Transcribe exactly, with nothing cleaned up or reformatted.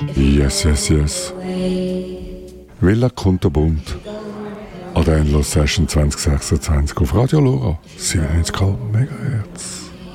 Yes, yes, yes. Villa Kunterbunt an der Endlos Session zwanzig sechsundzwanzig auf Radio Lora, siebenundneunzig Komma fünf Megahertz.